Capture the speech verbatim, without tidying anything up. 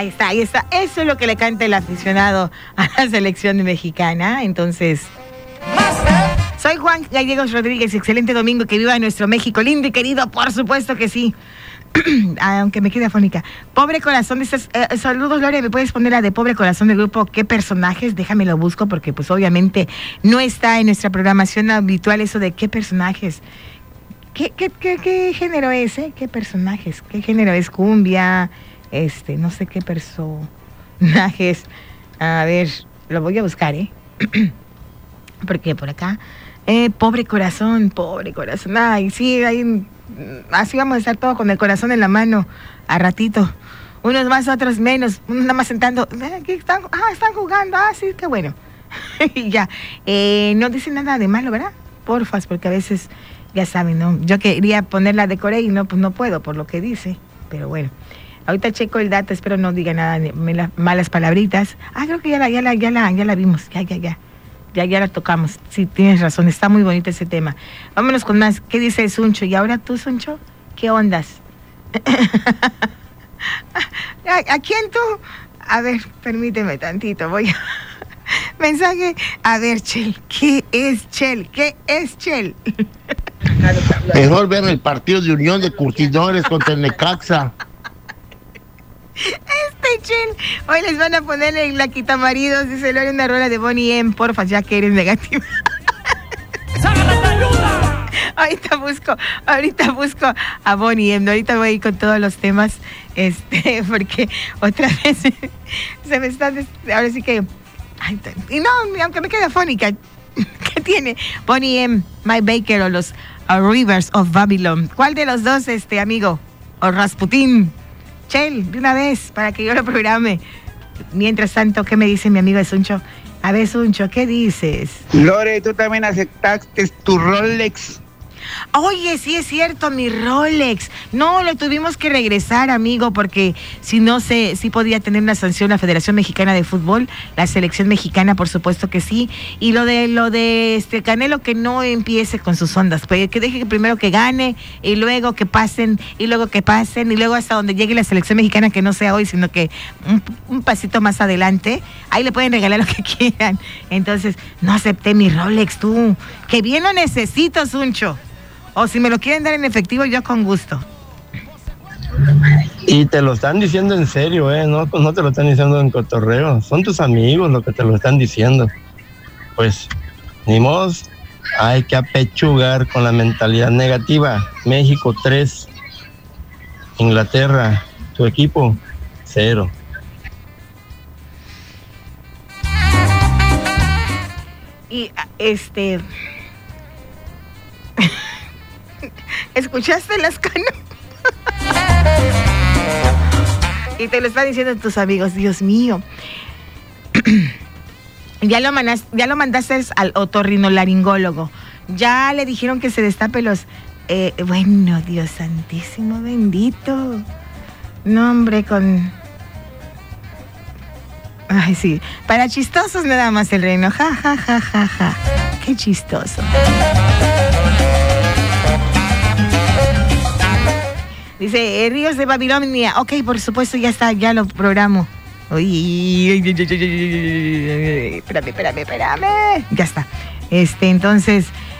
Ahí está, ahí está. Eso es lo que le canta el aficionado a la selección mexicana. Entonces, soy Juan Gallegos Rodríguez. Excelente domingo. Que viva nuestro México lindo y querido. Por supuesto que sí. Aunque me quede afónica. Pobre corazón. Dices, eh, saludos, Gloria. ¿Me puedes poner la de Pobre Corazón del grupo? ¿Qué personajes? Déjame lo busco porque pues obviamente no está en nuestra programación habitual eso de qué personajes. ¿Qué, qué, qué, qué género es, eh? ¿Qué personajes? ¿Qué género es? Cumbia, este, no sé qué personajes. A ver, lo voy a buscar, ¿eh? Porque por acá, eh, pobre corazón, pobre corazón. Ay, sí, hay, así vamos a estar todos con el corazón en la mano, a ratito. Unos más, otros menos, unos nada más sentando. ¿Qué están? Ah, están jugando, ah, sí, qué bueno. Y ya, eh, no dice nada de malo, ¿verdad? Porfas, porque a veces... Ya saben, ¿no? Yo quería ponerla de Corea y no, pues no puedo por lo que dice. Pero bueno, ahorita checo el dato, espero no diga nada, me la, malas palabritas. Ah, creo que ya la, ya la, ya la, ya la vimos, ya, ya, ya. Ya, ya la tocamos. Sí, tienes razón, está muy bonito ese tema. Vámonos con más. ¿Qué dice Suncho? ¿Y ahora tú, Suncho? ¿Qué ondas? ¿A, ¿A quién tú? A ver, permíteme tantito, voy a... Mensaje, a ver, Chel, ¿qué es Chel? ¿Qué es Chel? Mejor ver el partido de Unión de Curtidores contra el Necaxa. Este Chel, hoy les van a poner en la quitamaridos, dice Lore, una rola de Bonnie M, porfa, ya que eres negativa. Ahorita busco, ahorita busco a Bonnie M, ahorita voy a ir con todos los temas, este, porque otra vez se me están, ahora sí que... Ay, y no, aunque me quede afónica, ¿qué tiene? Bonnie M, My Baker o los uh, Rivers of Babylon. ¿Cuál de los dos, este amigo? O Rasputín. Chel, de una vez, para que yo lo programe. Mientras tanto, ¿qué me dice mi amigo Suncho? A ver, Suncho, ¿qué dices? Lore, tú también aceptaste tu Rolex. Oye, sí es cierto, mi Rolex. No, lo tuvimos que regresar, amigo, porque si no sé, sí podía tener una sanción la Federación Mexicana de Fútbol, la selección mexicana, por supuesto que sí. Y lo de lo de este Canelo, que no empiece con sus ondas, pues, que deje que primero que gane y luego que pasen y luego que pasen y luego hasta donde llegue la selección mexicana, que no sea hoy, sino que un, un pasito más adelante. Ahí le pueden regalar lo que quieran. Entonces, no acepté mi Rolex, tú. Que bien lo necesito, Suncho. O si me lo quieren dar en efectivo, yo con gusto. Y te lo están diciendo en serio, ¿eh? No, no te lo están diciendo en cotorreo. Son tus amigos los que te lo están diciendo. Pues, ni modo, hay que apechugar con la mentalidad negativa. México tres, Inglaterra, tu equipo cero. Y este... ¿Escuchaste las canas? Y te lo están diciendo tus amigos, Dios mío. Ya lo mandaste, ya lo mandaste al otorrinolaringólogo. Ya le dijeron que se destape los... Eh, bueno, Dios santísimo, bendito. No, hombre, con... Ay, sí. Para chistosos nada más el reino. Ja, ja, ja, ja, ja. Qué chistoso. Dice, eh, Ríos de Babilonia. Ok, por supuesto, ya está, ya lo programo. Uy, espérame, espérame, espérame. Ya está. Este, entonces,